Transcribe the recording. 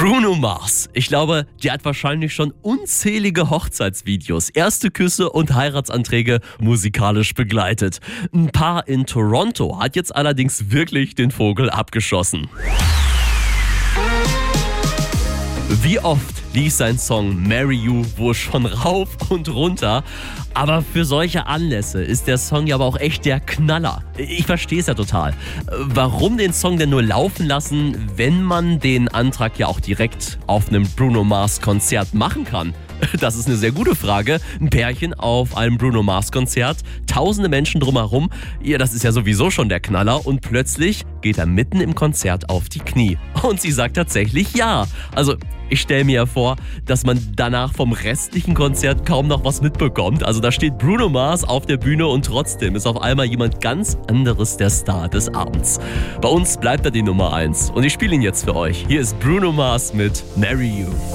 Bruno Mars. Ich glaube, der hat wahrscheinlich schon unzählige Hochzeitsvideos, erste Küsse und Heiratsanträge musikalisch begleitet. Ein Paar in Toronto hat jetzt allerdings wirklich den Vogel abgeschossen. Wie oft lief sein Song Marry You wohl schon rauf und runter, aber für solche Anlässe ist der Song ja aber auch echt der Knaller. Ich verstehe es ja total. Warum den Song denn nur laufen lassen, wenn man den Antrag ja auch direkt auf einem Bruno Mars Konzert machen kann? Das ist eine sehr gute Frage. Ein Pärchen auf einem Bruno Mars Konzert, tausende Menschen drumherum. Ja, das ist ja sowieso schon der Knaller. Und plötzlich geht er mitten im Konzert auf die Knie. Und sie sagt tatsächlich ja. Also ich stelle mir ja vor, dass man danach vom restlichen Konzert kaum noch was mitbekommt. Also da steht Bruno Mars auf der Bühne und trotzdem ist auf einmal jemand ganz anderes der Star des Abends. Bei uns bleibt er die Nummer 1 und ich spiele ihn jetzt für euch. Hier ist Bruno Mars mit Marry You.